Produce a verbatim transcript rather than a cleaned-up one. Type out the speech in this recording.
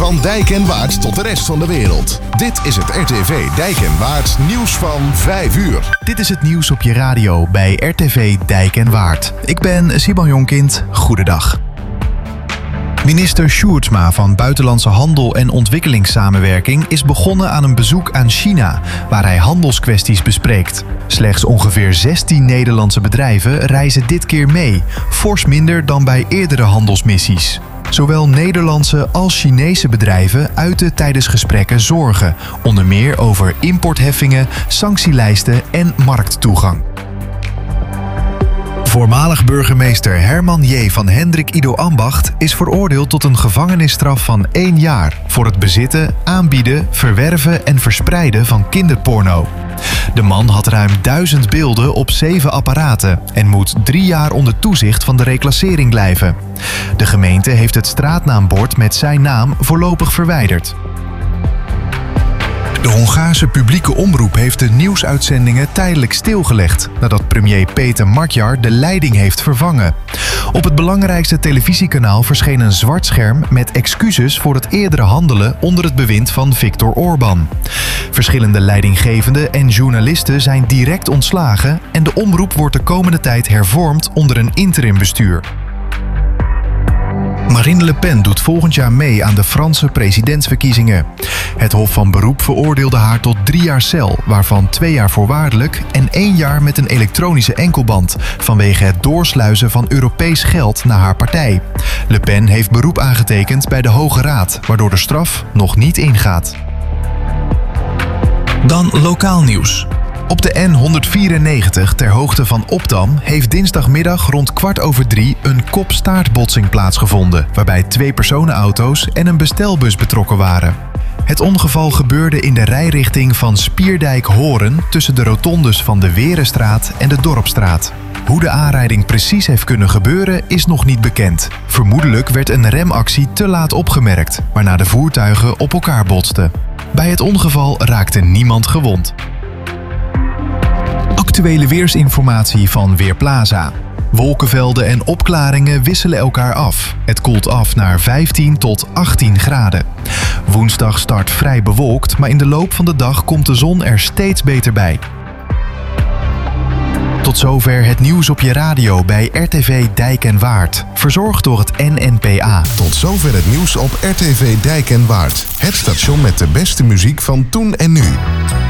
Van Dijk en Waard tot de rest van de wereld. Dit is het R T V Dijk en Waard nieuws van vijf uur. Dit is het nieuws op je radio bij R T V Dijk en Waard. Ik ben Simon Jonkind. Goedendag. Minister Sjoerdsma van Buitenlandse Handel en Ontwikkelingssamenwerking is begonnen aan een bezoek aan China, waar hij handelskwesties bespreekt. Slechts ongeveer zestien Nederlandse bedrijven reizen dit keer mee, fors minder dan bij eerdere handelsmissies. Zowel Nederlandse als Chinese bedrijven uiten tijdens gesprekken zorgen, onder meer over importheffingen, sanctielijsten en markttoegang. Voormalig burgemeester Herman J. van Hendrik Ido Ambacht is veroordeeld tot een gevangenisstraf van één jaar voor het bezitten, aanbieden, verwerven en verspreiden van kinderporno. De man had ruim duizend beelden op zeven apparaten en moet drie jaar onder toezicht van de reclassering blijven. De gemeente heeft het straatnaambord met zijn naam voorlopig verwijderd. De Hongaarse publieke omroep heeft de nieuwsuitzendingen tijdelijk stilgelegd nadat premier Peter Magyar de leiding heeft vervangen. Op het belangrijkste televisiekanaal verscheen een zwart scherm met excuses voor het eerdere handelen onder het bewind van Viktor Orbán. Verschillende leidinggevenden en journalisten zijn direct ontslagen en de omroep wordt de komende tijd hervormd onder een interimbestuur. Marine Le Pen doet volgend jaar mee aan de Franse presidentsverkiezingen. Het Hof van Beroep veroordeelde haar tot drie jaar cel, waarvan twee jaar voorwaardelijk en één jaar met een elektronische enkelband, vanwege het doorsluizen van Europees geld naar haar partij. Le Pen heeft beroep aangetekend bij de Hoge Raad, waardoor de straf nog niet ingaat. Dan lokaal nieuws. Op de N honderdvierennegentig ter hoogte van Opdam heeft dinsdagmiddag rond kwart over drie een kop-staartbotsing plaatsgevonden, waarbij twee personenauto's en een bestelbus betrokken waren. Het ongeval gebeurde in de rijrichting van Spierdijk-Horen tussen de rotondes van de Werenstraat en de Dorpstraat. Hoe de aanrijding precies heeft kunnen gebeuren is nog niet bekend. Vermoedelijk werd een remactie te laat opgemerkt, waarna de voertuigen op elkaar botsten. Bij het ongeval raakte niemand gewond. Actuele weersinformatie van Weerplaza. Wolkenvelden en opklaringen wisselen elkaar af. Het koelt af naar vijftien tot achttien graden. Woensdag start vrij bewolkt, maar in de loop van de dag komt de zon er steeds beter bij. Tot zover het nieuws op je radio bij R T V Dijk en Waard. Verzorgd door het N N P A. Tot zover het nieuws op R T V Dijk en Waard. Het station met de beste muziek van toen en nu.